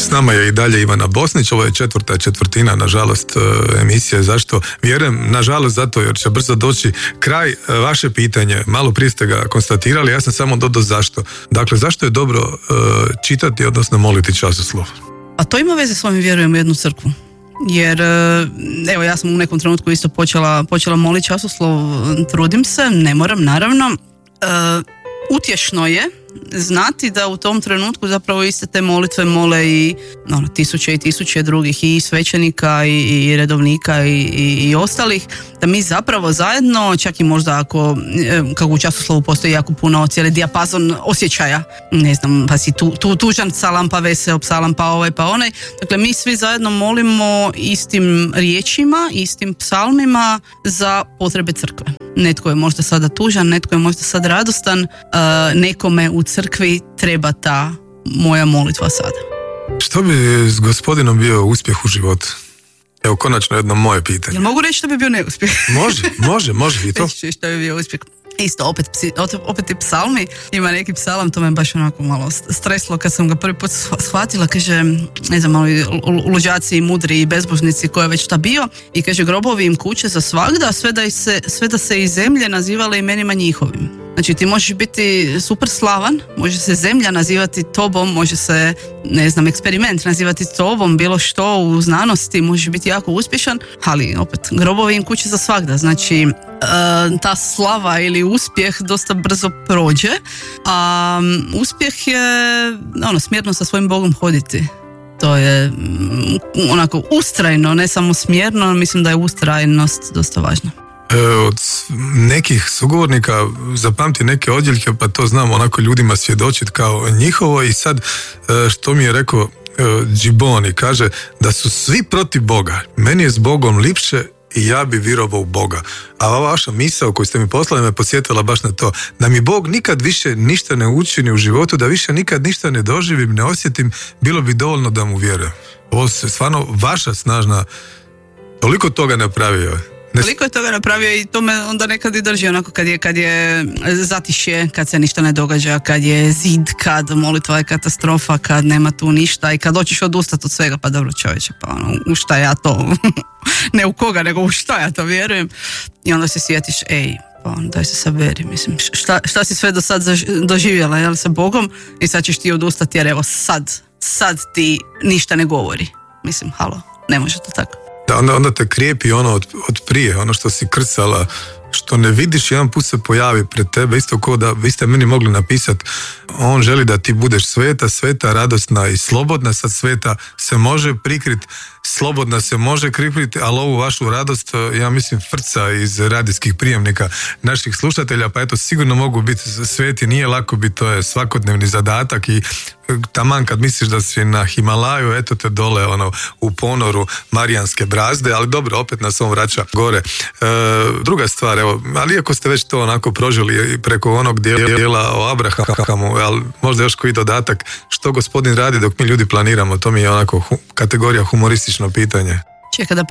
S nama je i dalje Ivana Bosnić, ovo je četvrtina, nažalost, emisije. Zašto? Vjerujem, nažalost, zato jer će brzo doći kraj. Vaše pitanje, malo prije ste ga konstatirali, ja sam samo dodao zašto. Dakle, zašto je dobro čitati, odnosno moliti časoslov? A to ima veze s ovim vjerujem u jednu crkvu. Jer, evo, ja sam u nekom trenutku isto počela moliti časoslov, trudim se, ne moram, naravno. Utješno je znati da u tom trenutku zapravo iste te molitve mole i tisuće i tisuće drugih i svećenika i redovnika i ostalih, da mi zapravo zajedno, čak i možda kako u časoslovu postoji jako puno cijeli dijapazon osjećaja, ne znam, pa si tužan psalam, pa veseo psalam, pa ovaj, pa onaj, dakle mi svi zajedno molimo istim riječima, istim psalmima za potrebe crkve. Netko je možda sada tužan, netko je možda sad radostan, nekome u crkvi treba ta moja molitva sada. Što bi s gospodinom bio uspjeh u životu? Evo, konačno jedno moje pitanje. Jel mogu reći što bi bio neuspjeh? Može i to. Reći što bi bio uspjeh. Isto, opet i psalmi. Ima neki psalam, to me baš onako malo streslo kad sam ga prvi put shvatila. Kaže, ne znam, malo luđaci i mudri i bezbožnici ko je već ta bio. I kaže, grobovi im kuće za svagda, sve da se i zemlje nazivale imenima njihovim. Znači ti možeš biti super slavan, može se zemlja nazivati tobom, može se, ne znam, eksperiment nazivati tobom, bilo što u znanosti, možeš biti jako uspješan, ali opet grobovi im kuće za svagda. Znači ta slava ili uspjeh dosta brzo prođe, a uspjeh je smjerno sa svojim Bogom hoditi. To je onako ustrajno, ne samo smjerno, mislim da je ustrajnost dosta važna. Od nekih sugovornika zapamti neke odjeljke, pa to znam onako ljudima svjedočiti kao njihovo. I sad što mi je rekao Džiboni, kaže da su svi protiv Boga, meni je s Bogom lipše i ja bi vjerovao u Boga. A ova vaša misao koju ste mi poslali me podsjetila baš na to, da mi Bog nikad više ništa ne učini u životu, da više nikad ništa ne doživim, ne osjetim, bilo bi dovoljno da mu vjerujem. Ovo se stvarno vaša snažna, toliko toga napravio. Koliko je toga napravio i to me onda nekad i drži onako kad je zatišje, kad se ništa ne događa, kad je zid, kad molitva je katastrofa, kad nema tu ništa i kad hoćeš odustati od svega, pa dobro čovječe, pa u šta ja to, ne u koga, nego u šta ja to vjerujem. I onda se sjetiš, pa daj se saberi, mislim, šta si sve do sad doživjela, jel, sa Bogom, i sad ćeš ti odustati jer evo sad ti ništa ne govori. Mislim, halo, ne može to tako. Da, onda te krijepi ono od prije, ono što si krcala, što ne vidiš, jedan put se pojavi pred tebe, isto kao da vi ste meni mogli napisati, on želi da ti budeš sveta, radosna i slobodna. Sad sveta se može prikriti, slobodna se može prikriti, ali ovu vašu radost, ja mislim, frca iz radijskih prijemnika naših slušatelja, pa eto, sigurno mogu biti sveti, nije lako biti, to je svakodnevni zadatak i taman kad misliš da si na Himalaju, eto te dole u ponoru Marijanske brazde, ali dobro, opet nas on vraća gore. Druga stvar, evo, ali iako ste već to onako prožili preko onog dijela o Abrahamu, ali možda još koji dodatak, što gospodin radi dok mi ljudi planiramo, to mi je onako kategorija humoristično pitanje. Čeka da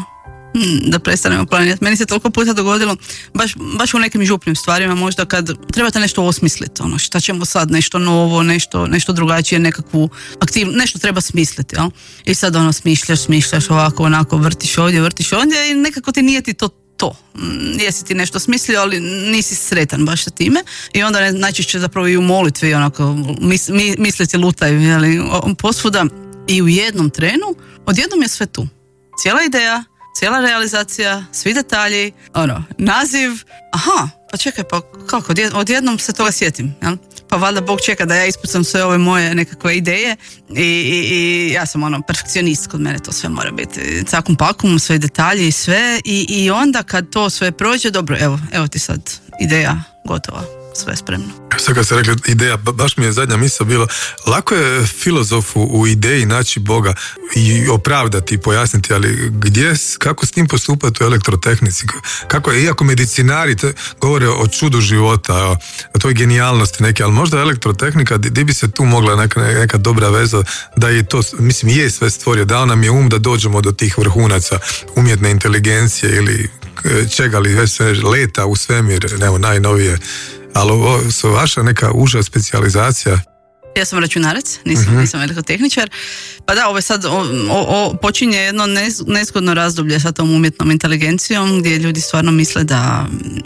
prestanemo planirati. Meni se toliko puta dogodilo, baš u nekim župnim stvarima, možda kad trebate nešto osmisliti, šta ćemo sad, nešto novo, nešto drugačije, nekakvu aktivnost, nešto treba smisliti, jel? I sad smišljaš ovako, onako, vrtiš ovdje i nekako ti nije ti to. Jesi ti nešto smislio, ali nisi sretan baš sa time i onda najčešće zapravo i u molitvi onako mislici lutaju, jeli, posvuda i u jednom trenu odjednom je sve tu. Cijela ideja, cijela realizacija, svi detalji, naziv, pa čekaj, pa kako, odjednom se toga sjetim, jel? Pa valjda Bog čeka da ja ispucam sve ove moje nekakve ideje i ja sam perfekcionist, kod mene to sve mora biti cakum pakum, sve detalje i sve i onda kad to sve prođe, dobro, evo ti sad ideja gotova, sve spremno. Sad kad ste rekli ideja, baš mi je zadnja misao bilo, lako je filozofu u ideji naći Boga i opravdati i pojasniti, ali kako s njim postupati u elektrotehnici, kako je, iako medicinari govore o čudu života, o toj genijalnosti neke, ali možda elektrotehnika, di bi se tu mogla neka dobra veza, da je to, mislim, je sve stvorio, dao nam je da dođemo do tih vrhunaca umjetne inteligencije ili čega li već se leta u svemir, najnovije. Ali ovo su vaša neka uža specijalizacija? Ja sam računarac, nisam elektrotehničar. Pa da, ovo je sad počinje jedno nezgodno razdoblje sa tom umjetnom inteligencijom gdje ljudi stvarno misle da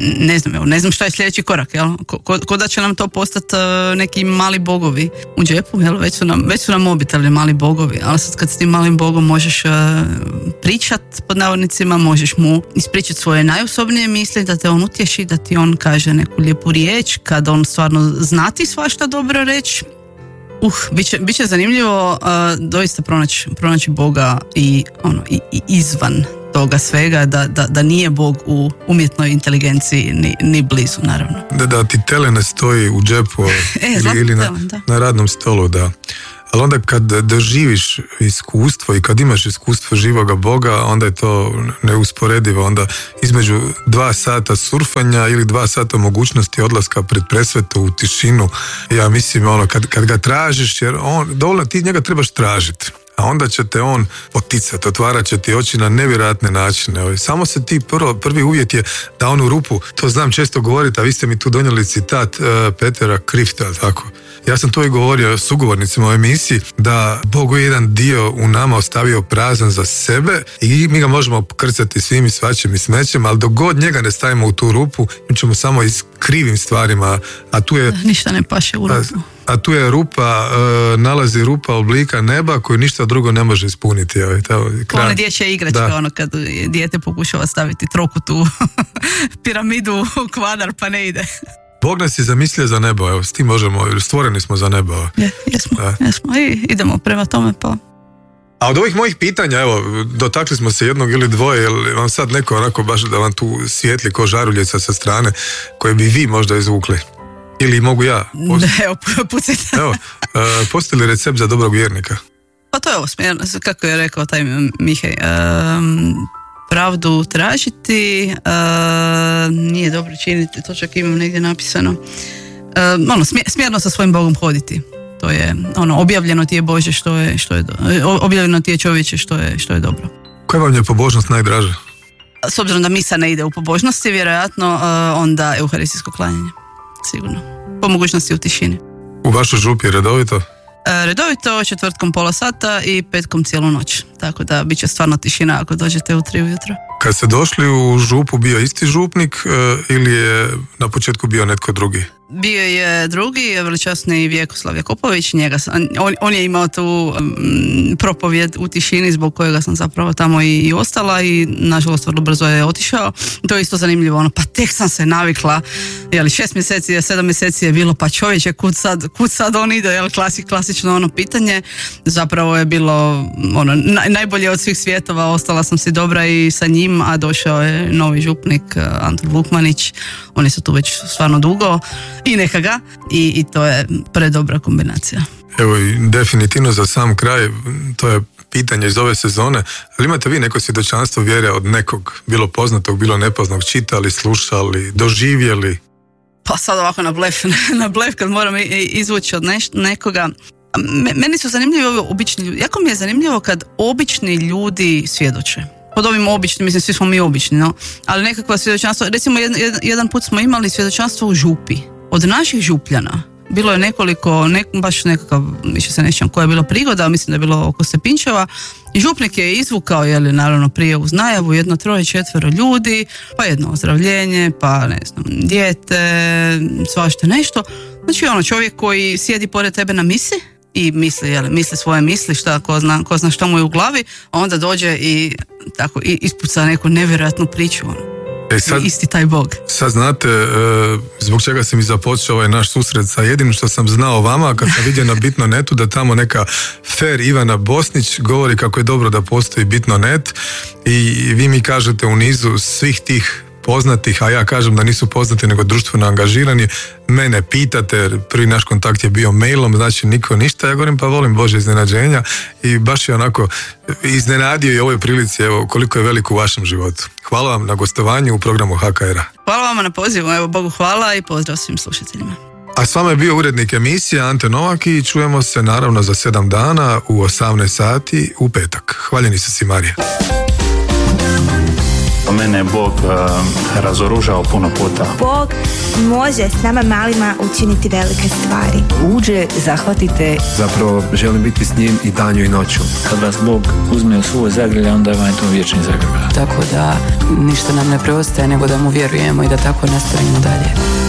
ne znam šta je sljedeći korak, jel? Ko da će nam to postati neki mali bogovi u džepu, jel? Već su nam mobiteli mali bogovi, ali sad kad s tim malim bogom možeš pričat pod navodnicima, možeš mu ispričati svoje najosobnije misli, da te on utješi, da ti on kaže neku lijepu riječ, kad on stvarno zna ti svašta dobro reći. Bit će zanimljivo doista pronaći Boga i izvan toga svega, da nije Bog u umjetnoj inteligenciji ni blizu, naravno. Da ti tele ne stoji u džepu ili na radnom stolu, da. Ali onda kad doživiš iskustvo i kad imaš iskustvo živoga Boga, onda je to neusporedivo. Onda između 2 sata surfanja ili 2 sata mogućnosti odlaska pred presvetu u tišinu, ja mislim kad ga tražiš, jer dovoljno ti njega trebaš tražiti. A onda će te on poticati, otvarat će ti oči na nevjerojatne načine. Samo se ti prvi uvjet je da onu rupu, to znam često govoriti, a vi ste mi tu donijeli citat Petera Krifta, tako. Ja sam to i govorio sugovornicima u emisiji, da Bog je jedan dio u nama ostavio prazan za sebe i mi ga možemo krcati svim i svačim i smećem, ali dok god njega ne stavimo u tu rupu, mi ćemo samo i s krivim stvarima, a tu je... Ništa ne paše u rupu. A tu je rupa, nalazi rupa oblika neba koju ništa drugo ne može ispuniti. One dječje igračke, kad dijete pokušava staviti trokutu piramidu u kvadar pa ne ide. Bog nas je zamislio za nebo, evo, s tim možemo, stvoreni smo za nebo. Jesmo i idemo prema tome pa. A od ovih mojih pitanja, evo, dotakli smo se jednog ili dvoje, jel vam sad neko onako baš da vam tu svijetli ko žaruljica sa strane koje bi vi možda izvukli? Ili mogu ja? Evo, pucajte. Evo, postoji li recept za dobrog vjernika? Pa to je ovo smjerno, kako je rekao taj Mihaj. Pravdu tražiti, nije dobro činiti, to čak imam negdje napisano. Smjerno sa svojim Bogom hoditi. To je objavljeno ti je Bože objavljeno ti je čovječe što je dobro. Koja vam je pobožnost najdraža? S obzirom da misa ne ide u pobožnosti, vjerojatno onda euharistijsko klanjanje. Sigurno. Po mogućnosti u tišini. U vašoj župi je redovito? Redovito, četvrtkom pola sata i petkom cijelu noć. Tako da bit će stvarno tišina ako dođete u 3 ujutro. Kad ste došli u župu, bio isti župnik ili je na početku bio netko drugi? Bio je drugi, veličasni Vjekoslav Jakopović, on je imao tu propovjed u tišini zbog kojega sam zapravo tamo i ostala i nažalost vrlo brzo je otišao. To je isto zanimljivo, pa tek sam se navikla, 6 mjeseci, 7 mjeseci je bilo, pa čovječe, kud sad on ide, klasično pitanje. Zapravo je bilo najbolje od svih svjetova, ostala sam si dobra i sa njim, a došao je novi župnik Anton Vukmanić, oni su tu već stvarno dugo. I neka ga, i to je predobra kombinacija. Evo i definitivno za sam kraj, to je pitanje iz ove sezone, ali imate vi neko svjedočanstvo vjere od nekog, bilo poznatog, bilo nepoznatog, čitali, slušali, doživjeli? Pa sad ovako na blef kad moram izvući od nekoga. Meni su zanimljivi ovi obični ljudi. Jako mi je zanimljivo kad obični ljudi svjedoče. Pod ovim običnim, mislim, svi smo mi obični, no? Ali nekakva svjedočanstva, recimo jedan put smo imali svjedočanstvo u župi. Od naših župljana bilo je nekoliko, baš nekakav, više se ne sjećam koja je bila prigoda, mislim da je bilo oko Stepinčeva, i župnik je izvukao, naravno prije uz najavu, 1, 3, 4 ljudi, pa jedno ozdravljenje, pa ne znam, dijete, svašta nešto. Znači čovjek koji sjedi pored tebe na misi i misli svoje misli, ko zna šta mu je u glavi, a onda dođe i tako ispuca neku nevjerojatnu priču. Isti taj Bog. Sad znate zbog čega sam i započeo ovaj naš susret sa jedinim što sam znao o vama kad sam vidio na Bitno.netu da tamo neka Fer Ivana Bosnić govori kako je dobro da postoji Bitno.net i vi mi kažete u nizu svih tih poznatih, a ja kažem da nisu poznati nego društveno angažirani, mene pitate, jer prvi naš kontakt je bio mailom, znači niko ništa, ja govorim pa volim Bože iznenađenja i baš je onako iznenadio i ovoj prilici, evo koliko je veliko u vašem životu. Hvala vam na gostovanju u programu HKR-a. Hvala vam na pozivu, evo Bogu hvala i pozdrav svim slušateljima. A s vama je bio urednik emisije Ante Novak i čujemo se naravno za 7 dana u 18 sati u petak. Hvaljeni se si Marija. mene je Bog razoružao puno puta. Bog može s nama malima učiniti velike stvari. Uđe, zahvatite. Zapravo želim biti s njim i danju i noću. Kad vas Bog uzme u svoj zagrljaj, onda vam je to vječni zagrljaj. Tako da ništa nam ne preostaje nego da mu vjerujemo i da tako nastavimo dalje.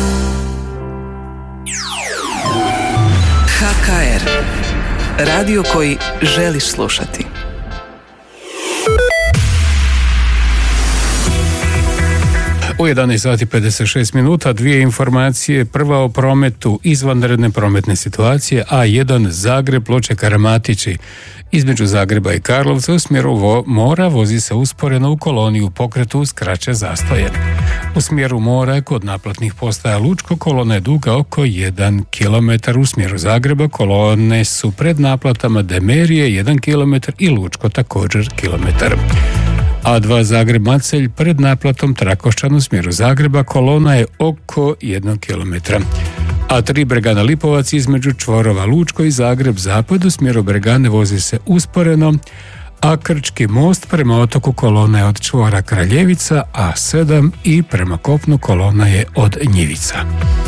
HKR, radio koji želiš slušati. U 11:56 minuta dvije informacije. Prva o prometu, izvanredne prometne situacije. A1 Zagreb Ploče Karamatići. Između Zagreba i Karlovca u smjeru mora vozi se usporeno u koloni u pokretu uz kraće zastoje. U smjeru mora kod naplatnih postaja Lučko kolona je duga oko 1 km. U smjeru Zagreba kolone su pred naplatama Demerije 1 km i Lučko također kilometar. A2 Zagreb-Macelj pred naplatom Trakošćan u smjeru Zagreba kolona je oko 1 km. A3 Bregana Lipovac između čvorova Lučko i Zagreb-Zapad u smjeru Bregane vozi se usporeno, a Krčki most prema otoku kolona je od čvora Kraljevica, A7 i prema kopnu kolona je od Njivica.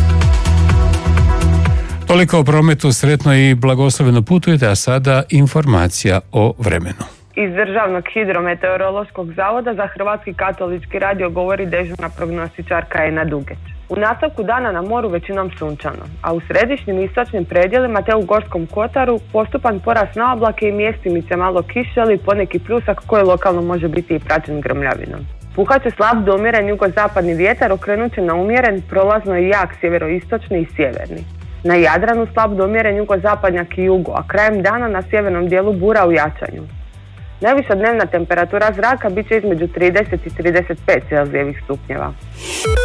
Toliko o prometu, sretno i blagosloveno putujte, a sada informacija o vremenu. Iz Državnog hidrometeorološkog zavoda za Hrvatski katolički radio govori dežurna prognostičarka Ena Dugeć. U nastavku dana na moru većinom sunčano, a u središnjim i istočnim predjelima te u Gorskom kotaru postupan porast na oblake i mjestimice malo kiše ili poneki pljusak koji lokalno može biti i praćen grmljavinom. Puhat će slab do umjeren jugozapadni vjetar, okrenut će na umjeren, prolazno i jak sjeveroistočni i sjeverni. Na Jadranu slab do umjeren jugozapadnjak i jugo, a krajem dana na sjevernom dijelu bura u jačanju. Najviša dnevna temperatura zraka bit će između 30 i 35 celzijevih stupnjeva.